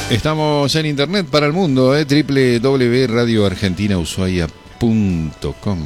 Estamos en internet para el mundo, www.radioargentinaushuaia.com.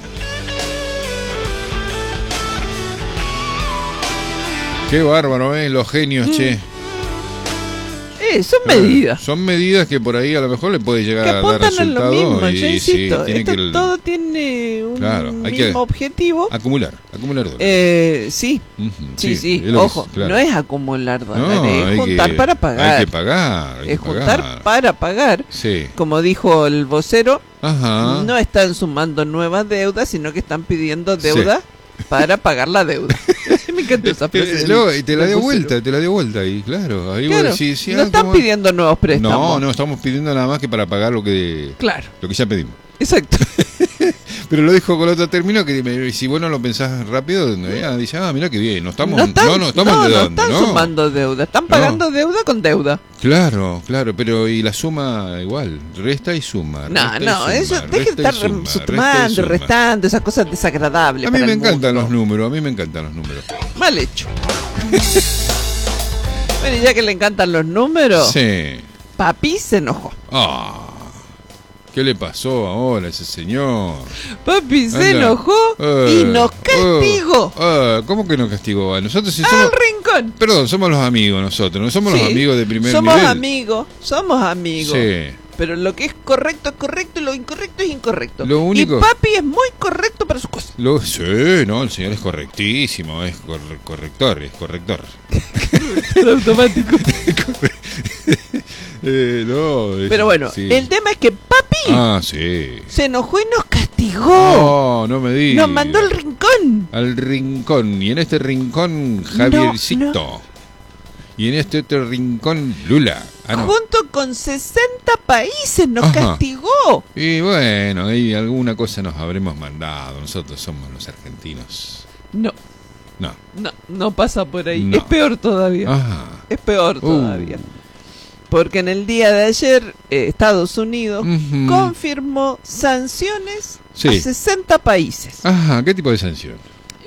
Qué bárbaro, los genios, che. Son medidas. Son medidas que por ahí a lo mejor le puede llegar que a dar apuntan resultado. A lo mismo, y, yo insisto, sí, todo tiene un mismo objetivo. Acumular dólares. Sí, sí, es ojo, claro. No es acumular dólares, no, es juntar para pagar. Hay que pagar. Es juntar para pagar. Sí. Como dijo el vocero, ajá, no están sumando nuevas deudas, sino que están pidiendo deuda para pagar la deuda. Me encanta esa frase. Y te la dio vuelta ahí, claro. Ahí claro, vos decís, no están pidiendo nuevos préstamos. No, estamos pidiendo nada más que para pagar lo que ya pedimos. Exacto. Pero lo dijo con otro término que si vos no lo pensás rápido, dice, mirá qué bien, no estamos están sumando deuda, están pagando deuda con deuda. Claro, pero y la suma igual, resta y suma. Eso deje de estar sumando, restando, esas cosas desagradables. A mí me encantan los números, Mal hecho. Bueno, y ya que le encantan los números, sí. Papi se enojó. ¿Qué le pasó ahora a ese señor? Papi se enojó y nos castigó. ¿Cómo que nos castigó? A nosotros sí somos... Al rincón. Perdón, somos los amigos nosotros, no somos los amigos de primer nivel. Somos amigos. Sí. Pero lo que es correcto y lo incorrecto es incorrecto. Lo único... Y Papi es muy correcto para sus cosas. Sí, el señor es correctísimo, es corrector. Automático. Pero bueno, el tema es que Papi se enojó y nos castigó. No me digas. Nos mandó al rincón. Al rincón. Y en este rincón, Javiercito. No. Y en este otro rincón, Lula. Junto con 60 países nos castigó. Y bueno, ahí alguna cosa nos habremos mandado. Nosotros somos los argentinos. No pasa por ahí. No. Es peor todavía. Es peor todavía. Porque en el día de ayer Estados Unidos confirmó sanciones a 60 países. ¿Qué tipo de sanción?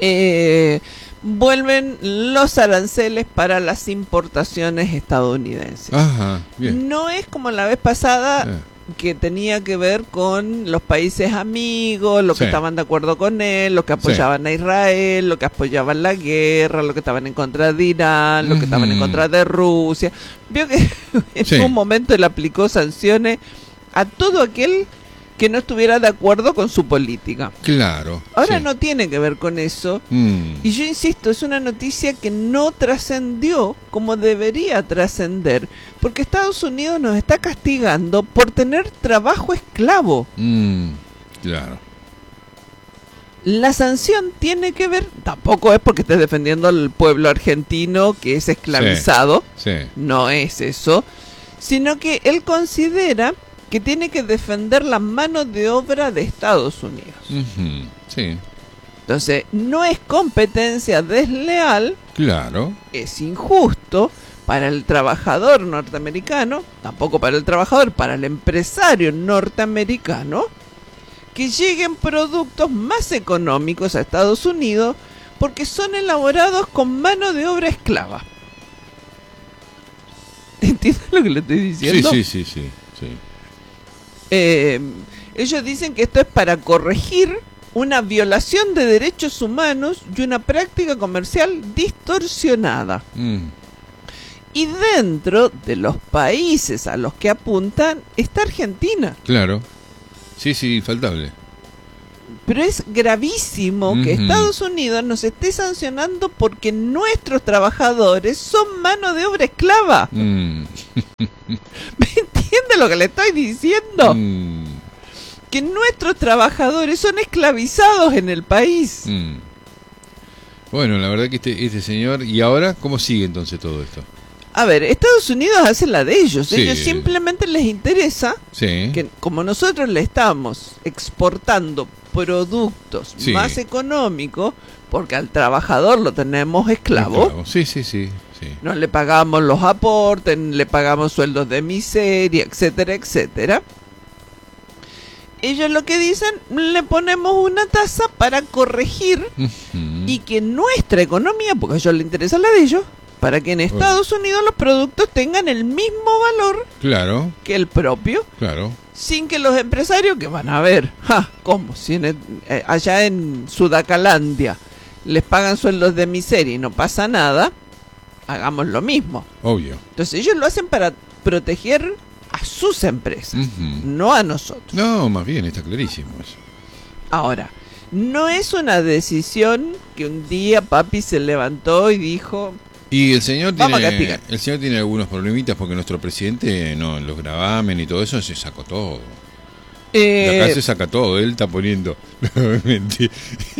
Vuelven los aranceles para las importaciones estadounidenses. Bien. No es como la vez pasada que tenía que ver con los países amigos, los que estaban de acuerdo con él, los que apoyaban a Israel, los que apoyaban la guerra, los que estaban en contra de Irán, los que estaban en contra de Rusia. Vio que en un momento él aplicó sanciones a todo aquel que no estuviera de acuerdo con su política. Claro. Ahora no tiene que ver con eso. Y yo insisto, es una noticia que no trascendió como debería trascender, porque Estados Unidos nos está castigando por tener trabajo esclavo. Claro. La sanción tiene que ver, tampoco es porque estés defendiendo al pueblo argentino que es esclavizado, no es eso, sino que él considera que tiene que defender la mano de obra de Estados Unidos. Entonces, no es competencia desleal. Claro. Es injusto para el trabajador norteamericano, tampoco para el empresario norteamericano, que lleguen productos más económicos a Estados Unidos porque son elaborados con mano de obra esclava. ¿Entiendes lo que le estoy diciendo? Sí. Ellos dicen que esto es para corregir una violación de derechos humanos y una práctica comercial distorsionada. Y dentro de los países a los que apuntan está Argentina. Claro. Sí, infaltable. Pero es gravísimo que Estados Unidos nos esté sancionando porque nuestros trabajadores son mano de obra esclava. ¿Me entiende lo que le estoy diciendo? Que nuestros trabajadores son esclavizados en el país. Bueno, la verdad que este señor... ¿Y ahora cómo sigue entonces todo esto? A ver, Estados Unidos hace la de ellos. Ellos simplemente les interesa que como nosotros le estamos exportando productos más económicos, porque al trabajador lo tenemos esclavo. Sí. No le pagamos los aportes, le pagamos sueldos de miseria, etcétera, etcétera. Ellos lo que dicen, le ponemos una tasa para corregir y que nuestra economía, porque a ellos les interesa la de ellos, para que en Estados Unidos los productos tengan el mismo valor claro, que el propio, claro, sin que los empresarios, que van a ver, ¿cómo? Si allá en Sudacalandia les pagan sueldos de miseria y no pasa nada, hagamos lo mismo. obvio. Entonces ellos lo hacen para proteger a sus empresas, no a nosotros. No, más bien, está clarísimo eso. Ahora, no es una decisión que un día papi se levantó y dijo... Y el señor Vamos a castigar. el señor tiene algunos problemitas porque nuestro presidente, no, los gravamen y todo eso se sacó todo. De acá se saca todo, él está poniendo. Mentira.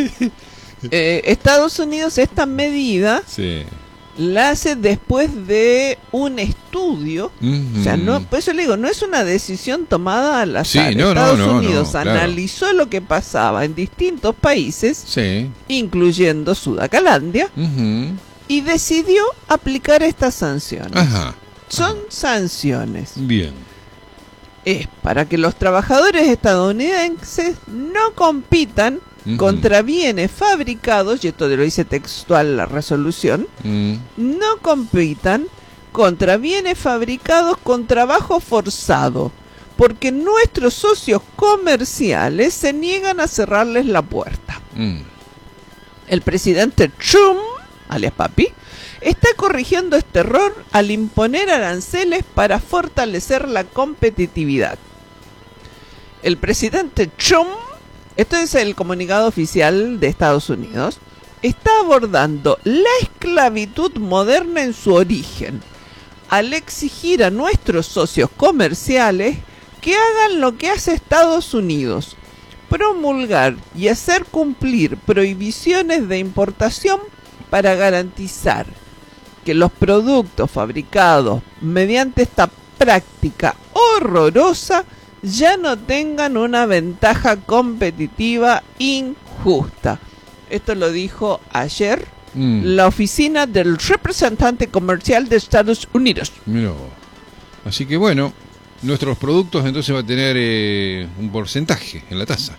Estados Unidos esta medida Sí. la hace después de un estudio. O sea, no, por eso le digo, no es una decisión tomada al azar. Sí, no, Estados no, Unidos claro. analizó lo que pasaba en distintos países, Sí. incluyendo Sudacalandia, y decidió aplicar estas sanciones. Ajá. Son sanciones. Bien. Es para que los trabajadores estadounidenses no compitan contra bienes fabricados, y esto lo dice textual la resolución, no compitan contra bienes fabricados con trabajo forzado, porque nuestros socios comerciales se niegan a cerrarles la puerta. El presidente Trump, alias Papi, está corrigiendo este error al imponer aranceles para fortalecer la competitividad. El presidente Trump, esto es el comunicado oficial de Estados Unidos, está abordando la esclavitud moderna en su origen, al exigir a nuestros socios comerciales que hagan lo que hace Estados Unidos, promulgar y hacer cumplir prohibiciones de importación para garantizar que los productos fabricados mediante esta práctica horrorosa ya no tengan una ventaja competitiva injusta. Esto lo dijo ayer la oficina del representante comercial de Estados Unidos. Mirá vos. Así que bueno, nuestros productos entonces va a tener un porcentaje en la tasa.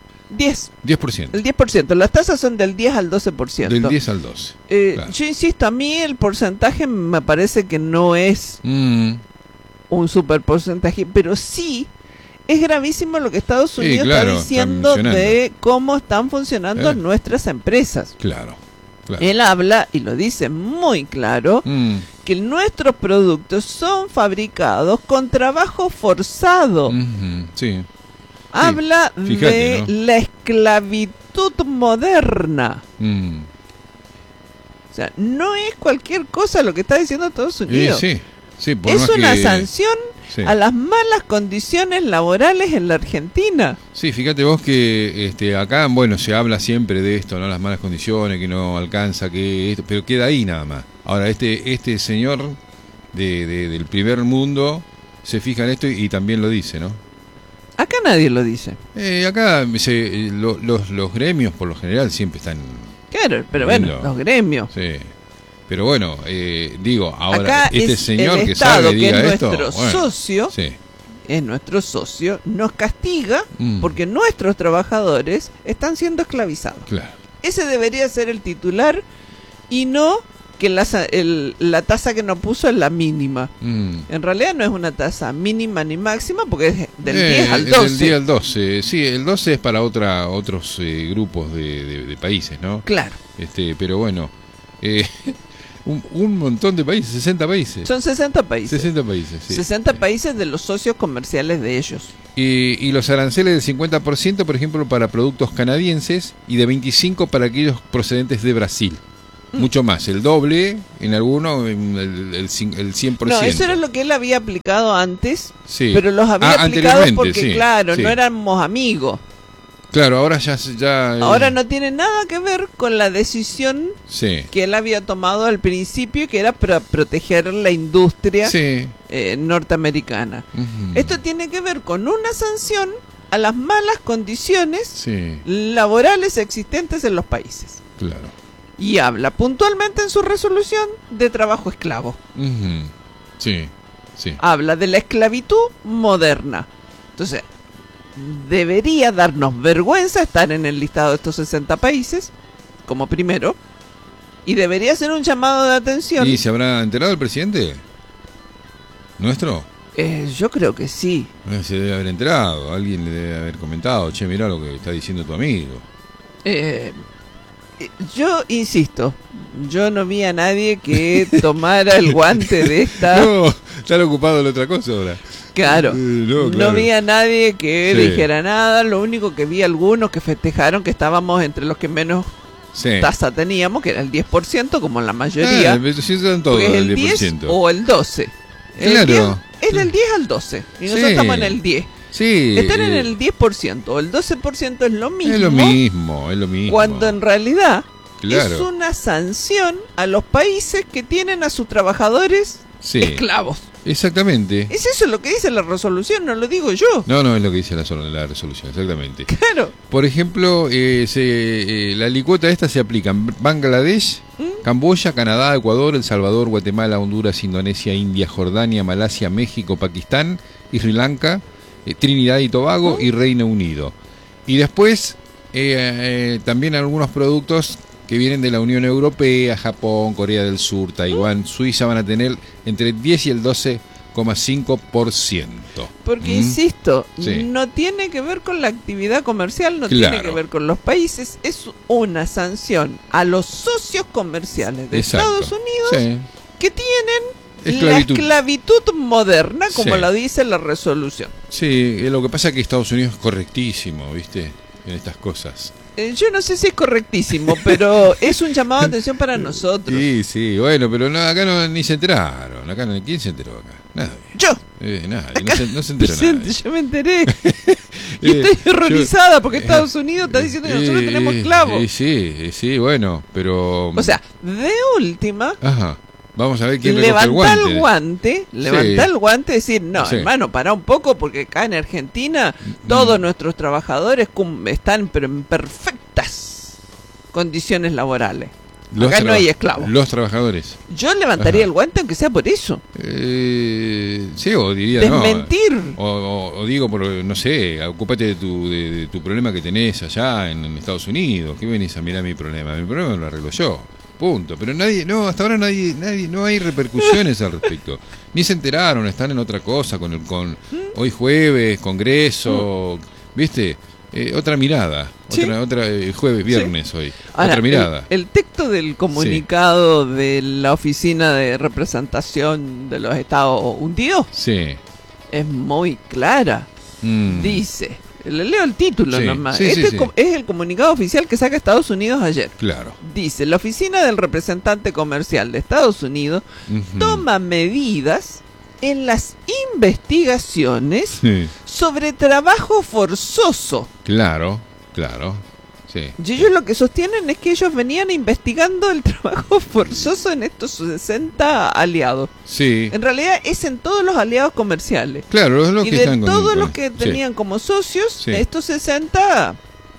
10%. El 10%. Las tasas son del 10 al 12%. Del 10 al 12. Claro. Yo insisto, a mí el porcentaje me parece que no es un super porcentaje, pero sí es gravísimo lo que Estados Unidos claro, está diciendo está de cómo están funcionando nuestras empresas. Claro, claro. Él habla, y lo dice muy claro, que nuestros productos son fabricados con trabajo forzado. Sí. Habla Fíjate, de la esclavitud moderna. O sea, no es cualquier cosa lo que está diciendo Estados Unidos. Sí, por es más una que... sanción a las malas condiciones laborales en la Argentina. Sí, fíjate vos que acá, bueno, se habla siempre de esto, ¿no? Las malas condiciones, que no alcanza, que esto, pero queda ahí nada más. Ahora, este señor del primer mundo se fija en esto y también lo dice, ¿no? Acá nadie lo dice. Acá los gremios por lo general siempre están... Claro, pero bueno, los gremios. Sí. Pero bueno, digo, ahora acá este es señor el que Estado, sabe diga que es esto, nuestro socio, es nuestro socio, nos castiga porque nuestros trabajadores están siendo esclavizados. Claro. Ese debería ser el titular y no que la tasa que nos puso es la mínima. En realidad no es una tasa mínima ni máxima porque es del 10 al 12. Del 10 al 12. Sí, el 12 es para otros grupos de países, ¿no? Claro. Pero bueno, un montón de países, 60 países. Son 60 países. 60 países, sí. 60 países de los socios comerciales de ellos. Y los aranceles del 50%, por ejemplo, para productos canadienses y de 25% para aquellos procedentes de Brasil. Mucho más, el doble en alguno, el 100%. No, eso era lo que él había aplicado antes, sí. Pero los había aplicado porque, sí, claro, no éramos amigos. Claro, ahora Ahora no tiene nada que ver con la decisión que él había tomado al principio, que era para proteger la industria norteamericana. Esto tiene que ver con una sanción a las malas condiciones laborales existentes en los países. Claro. Y habla puntualmente en su resolución de trabajo esclavo. Sí. Habla de la esclavitud moderna. Entonces, debería darnos vergüenza estar en el listado de estos 60 países, como primero. Y debería ser un llamado de atención. ¿Y se habrá enterado el presidente nuestro? Yo creo que sí. Se debe haber enterado, alguien le debe haber comentado, che, mirá lo que está diciendo tu amigo. Yo insisto, yo no vi a nadie que tomara el guante de esta... No, están ocupados de otra cosa ahora. Claro, claro. No vi a nadie que dijera nada, lo único que vi algunos que festejaron que estábamos entre los que menos tasa teníamos, que era el 10%, como la mayoría. Están todos es el 10% o el 12%. Claro. Es del 10 al 12, y nosotros estamos en el 10. Sí, están en el 10%, o el 12% es lo mismo. Es lo mismo, es lo mismo. Cuando en realidad es una sanción a los países que tienen a sus trabajadores esclavos. Exactamente. Es eso lo que dice la resolución, no lo digo yo. No, es lo que dice la resolución, exactamente. Claro. Por ejemplo, la licuota esta se aplica en Bangladesh, Camboya, Canadá, Ecuador, El Salvador, Guatemala, Honduras, Indonesia, India, Jordania, Malasia, México, Pakistán y Sri Lanka, Trinidad y Tobago y Reino Unido. Y después también algunos productos que vienen de la Unión Europea, Japón, Corea del Sur, Taiwán, Suiza van a tener entre el 10 y el 12,5%. Porque, insisto, no tiene que ver con la actividad comercial, no tiene que ver con los países, es una sanción a los socios comerciales de Estados Unidos que tienen la esclavitud moderna, como lo dice la resolución. Sí, lo que pasa es que Estados Unidos es correctísimo, ¿viste? En estas cosas. Yo no sé si es correctísimo, pero es un llamado de atención para nosotros. Sí, bueno, pero acá ni se enteraron. ¿Quién se enteró acá? Nadie. Yo. Nadie, no se enteró nadie. Yo me enteré. Y estoy horrorizada porque Estados Unidos está diciendo que nosotros tenemos esclavos. Sí, bueno, pero... O sea, de última... Ajá. Vamos a ver quién levanta el guante. Levanta el guante y decir, no, hermano, pará un poco porque acá en Argentina todos nuestros trabajadores están pero en perfectas condiciones laborales. Acá no hay esclavos. Los trabajadores. Yo levantaría el guante aunque sea por eso. Sí, o diría desmentir. No. O digo, no sé, ocúpate de tu problema que tenés allá en Estados Unidos. ¿Qué venís a mirar mi problema? Mi problema lo arreglo yo. Punto. Pero hasta ahora nadie, no hay repercusiones al respecto. Ni se enteraron, están en otra cosa con hoy jueves, Congreso, ¿viste? Otra mirada, otra jueves, viernes hoy. Ahora, otra mirada. El texto del comunicado de la Oficina de Representación de los Estados Unidos es muy clara. Dice, le leo el título nomás. Es el comunicado oficial que saca Estados Unidos ayer. Claro. Dice, la Oficina del Representante Comercial de Estados Unidos toma medidas en las investigaciones sobre trabajo forzoso. Claro. Y ellos lo que sostienen es que ellos venían investigando el trabajo forzoso en estos 60 aliados. En realidad es en todos los aliados comerciales. Claro, es lo que están de todos los que tenían como socios, estos 60...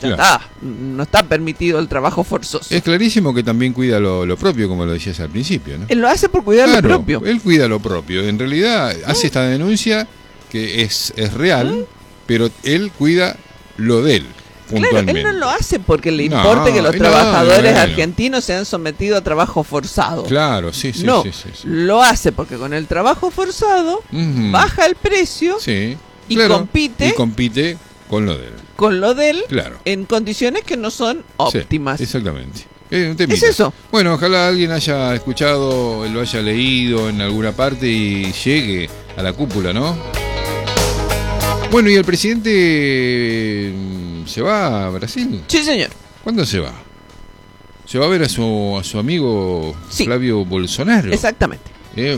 no está permitido el trabajo forzoso. Es clarísimo que también cuida lo propio, como lo decías al principio, ¿no? Él lo hace por cuidar lo propio. Él cuida lo propio. En realidad hace esta denuncia que es real, pero él cuida lo de él. Claro, él no lo hace porque le importe que los trabajadores argentinos sean sometidos a trabajo forzado. Claro, sí. Lo hace porque con el trabajo forzado baja el precio y compite con lo de él. Con lo de él en condiciones que no son óptimas. Exactamente. Es eso. Bueno, ojalá alguien haya escuchado, lo haya leído en alguna parte y llegue a la cúpula, ¿no? Bueno, ¿y el presidente se va a Brasil? Sí, señor. ¿Cuándo se va? Se va a ver a su amigo Flavio Bolsonaro. Exactamente.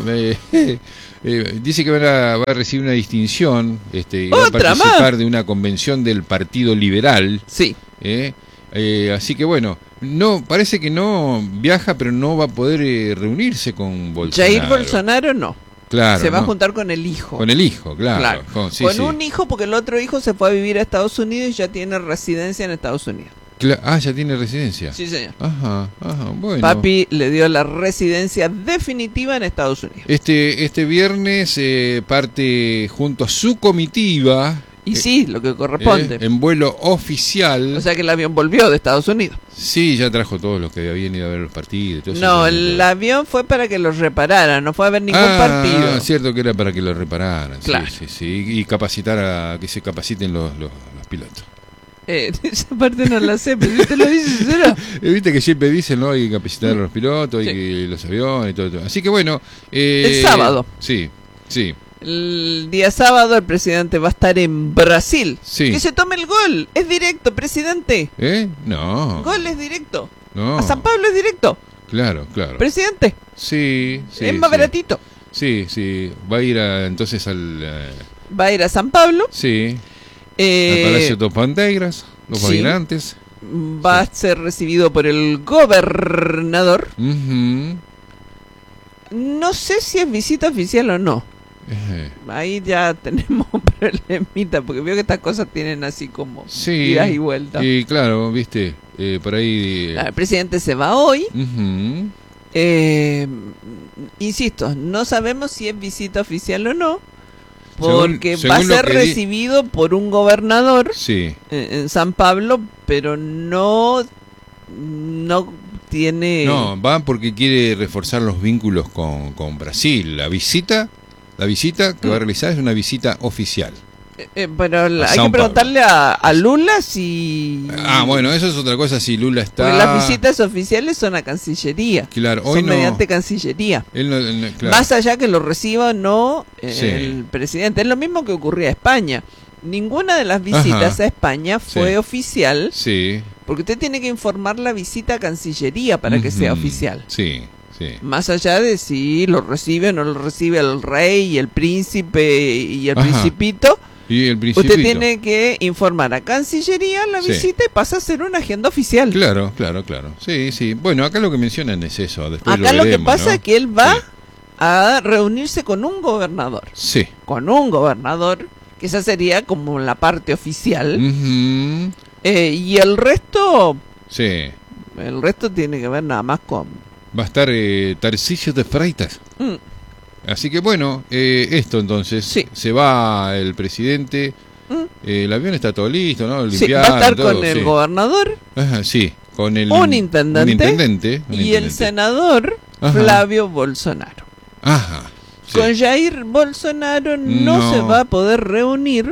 Dice que va a recibir una distinción y va a participar de una convención del Partido Liberal. Así que bueno, parece que no viaja, pero no va a poder reunirse con Bolsonaro. Jair Bolsonaro no. Claro, se va a juntar con el hijo. Con el hijo, claro. Con un hijo, porque el otro hijo se fue a vivir a Estados Unidos y ya tiene residencia en Estados Unidos. Ya tiene residencia. Sí, señor. Ajá, bueno. Papi le dio la residencia definitiva en Estados Unidos. Este viernes parte junto a su comitiva Y sí, lo que corresponde. En vuelo oficial. O sea que el avión volvió de Estados Unidos. Sí, ya trajo todos los que habían ido a ver los partidos. Todo no, el avión fue para que los repararan, no fue a ver ningún partido. Ah, cierto que era para que los repararan. Claro. Sí. Y capacitar a que se capaciten los pilotos. Esa parte no la sé, pero si te lo dices, ¿será? Viste que siempre dicen, ¿no? Hay que capacitar a los pilotos, hay que los aviones y todo. Así que bueno. El sábado. Sí. El día sábado el presidente va a estar en Brasil. Sí. Que se tome el gol. Es directo, presidente. No. Gol es directo. No. A San Pablo es directo. Claro. Presidente. Sí. Es más baratito. Sí. Va a ir entonces Va a ir a San Pablo. Sí. Al Palacio de Panteiras, los migrantes. Va a ser recibido por el gobernador. No sé si es visita oficial o no. Ahí ya tenemos un problemita, porque veo que estas cosas tienen así como idas y vueltas. Y claro, viste, por ahí... El presidente se va hoy. Insisto, no sabemos si es visita oficial o no, porque va a ser recibido por un gobernador en San Pablo, pero no tiene... No, va porque quiere reforzar los vínculos con Brasil. La visita que va a realizar es una visita oficial. Pero hay que preguntarle a Lula si... bueno, eso es otra cosa, si Lula está... Porque las visitas oficiales son a Cancillería. Claro, hoy son mediante Cancillería. Claro. Más allá que lo reciba o no el presidente. Es lo mismo que ocurría a España. Ninguna de las visitas a España fue oficial. Sí. Porque usted tiene que informar la visita a Cancillería para que sea oficial. Sí. Más allá de si lo recibe o no lo recibe el rey y el príncipe y el principito. Y el principito. Usted tiene que informar a Cancillería la visita y pasa a ser una agenda oficial. Claro. Sí. Bueno, acá lo que mencionan es eso. Después acá lo que pasa es que él va a reunirse con un gobernador. Sí. Con un gobernador, que esa sería como la parte oficial. Y el resto... Sí. El resto tiene que ver nada más con... Va a estar Tarcisio de Freitas. Así que bueno, esto entonces, se va el presidente, el avión está todo listo, ¿no? Limpiado, va a estar todo, con el gobernador, con un intendente y el senador Flavio Bolsonaro. Con Jair Bolsonaro no se va a poder reunir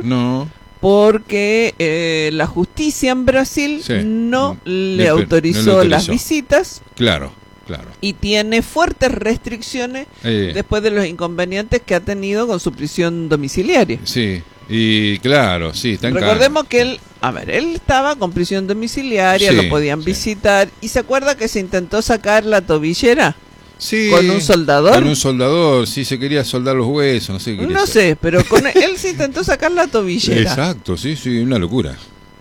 porque la justicia en Brasil no le autorizó las visitas. Claro. Y tiene fuertes restricciones después de los inconvenientes que ha tenido con su prisión domiciliaria. Sí, y claro, recordemos que él estaba con prisión domiciliaria, lo podían visitar, y se acuerda que se intentó sacar la tobillera con un soldador. Con un soldador, se quería soldar los huesos, no sé qué. No sé, pero con él se intentó sacar la tobillera. Exacto, sí, una locura.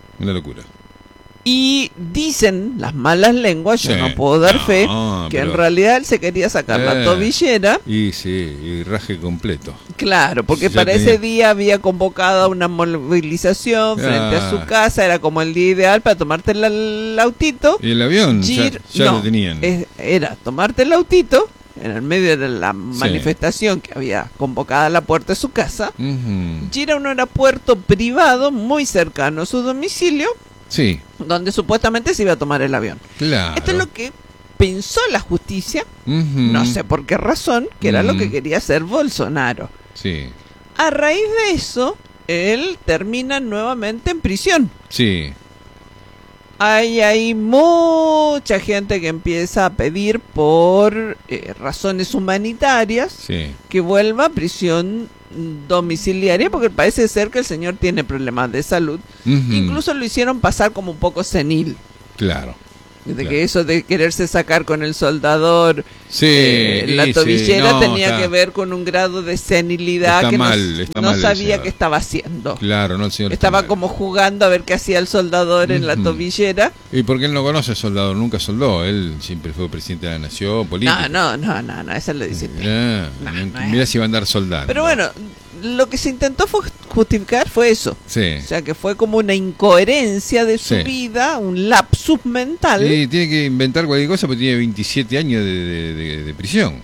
Y dicen las malas lenguas, yo no puedo dar fe, que en realidad él se quería sacar la tobillera. Y raje completo. Claro, porque para ese día había convocado una movilización frente a su casa, era como el día ideal para tomarte el autito. Y el avión ya lo tenían. Era tomarte el autito, en el medio de la manifestación que había convocada a la puerta de su casa, y ir a un aeropuerto privado muy cercano a su domicilio. Sí. Donde supuestamente se iba a tomar el avión. Claro. Esto es lo que pensó la justicia, no sé por qué razón, que era lo que quería hacer Bolsonaro. Sí. A raíz de eso, él termina nuevamente en prisión. Sí. Hay mucha gente que empieza a pedir por razones humanitarias que vuelva a prisión domiciliaria, porque parece ser que el señor tiene problemas de salud. Incluso lo hicieron pasar como un poco senil. Claro. Que eso de quererse sacar con el soldador la tobillera tenía que ver con un grado de senilidad que no sabía qué estaba haciendo. Claro, no, el señor estaba como jugando a ver qué hacía el soldador en la tobillera. Y porque él no conoce al soldador, nunca soldó, él siempre fue presidente de la nación, político. No, esa es la disciplina. Mira si va a andar soldando. Pero bueno, lo que se intentó justificar fue eso. O sea, que fue como una incoherencia de su vida, un lapsus mental. Sí, tiene que inventar cualquier cosa porque tiene 27 años de prisión.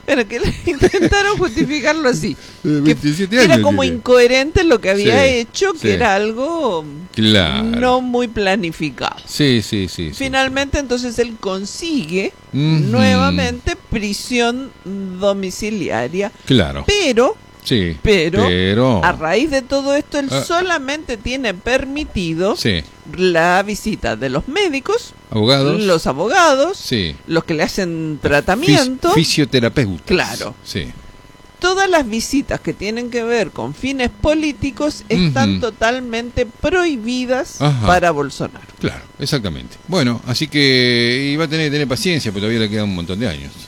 Bueno, que intentaron justificarlo así. 27 que era años como tiene. incoherente lo que había Sí, hecho, que sí. era algo Claro. no muy planificado. Sí. Finalmente, entonces él consigue Ujú. nuevamente prisión domiciliaria, Claro. pero Sí. Pero a raíz de todo esto, él Ah. solamente tiene permitido Sí. la visita de los médicos, Abogados. los abogados, Sí. los que le hacen tratamiento, Fisioterapeutas. Claro. Sí. todas las visitas que tienen que ver con fines políticos están Ujú. totalmente prohibidas Ajá. para Bolsonaro. Claro, exactamente. Bueno, así que iba a tener paciencia, porque todavía le quedan un montón de años.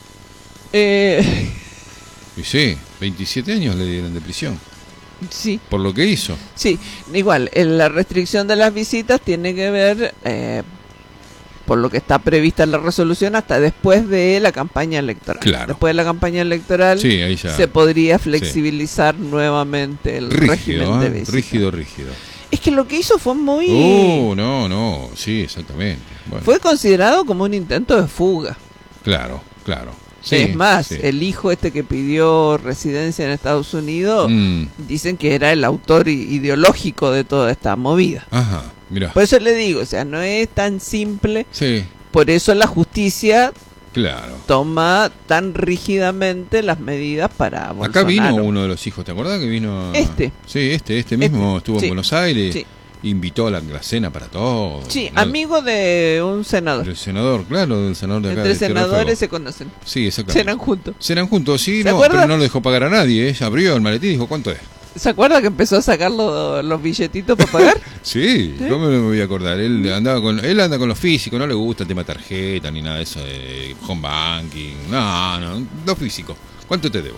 Y sí, 27 años le dieron de prisión, Sí, por lo que hizo. sí, igual, la restricción de las visitas tiene que ver, por lo que está prevista en la resolución, hasta después de la campaña electoral. Claro. Después de la campaña electoral Sí, ahí ya. se podría flexibilizar nuevamente el régimen de visitas. Rígido. Es que lo que hizo fue muy... No, sí, exactamente. Bueno, Fue considerado como un intento de fuga. claro. Sí, es más, sí. el hijo que pidió residencia en Estados Unidos, dicen que era el autor ideológico de toda esta movida. Ajá, mirá. Por eso le digo, o sea, no es tan simple. Sí, Por eso la justicia claro. toma tan rígidamente las medidas para Bolsonaro. Acá vino uno de los hijos, ¿te acordás que vino? Sí, este mismo estuvo sí. en Buenos Aires, Sí. invitó a la cena para todos. Sí, ¿no? amigo de un senador. Del senador, claro, del senador de acá. Entre de Tierra del senadores Fuego. se conocen. Sí, exactamente. Cenan juntos. Cenan juntos, sí, ¿Se no, acuerda? pero no lo dejó pagar a nadie, ella abrió el maletín y dijo, ¿cuánto es? ¿Se acuerda que empezó a sacar los billetitos para pagar? Sí, ¿cómo no me voy a acordar? Él anda con lo físico, no le gusta el tema tarjeta ni nada de eso de home banking. No, lo físico. ¿Cuánto te debo?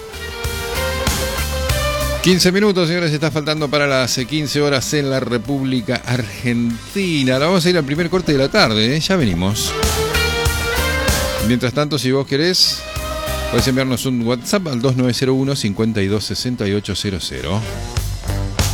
15 minutos, señores, está faltando para las 15 horas en la República Argentina. Ahora vamos a ir al primer corte de la tarde, ¿eh? Ya venimos. Mientras tanto, si vos querés, podés enviarnos un WhatsApp al 2901 526800.